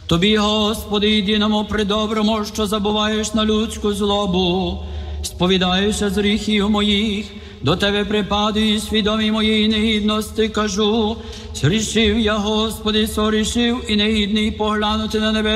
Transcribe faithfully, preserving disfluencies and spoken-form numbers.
Тобі, Господи, єдиному придоброму, що забуваєш на людську злобу, сповідаюся з гріхів моїх, до Тебе припадаю, свідомі моєї негідності кажу, згрішив я, Господи, сорішив і негідний поглянути на небе.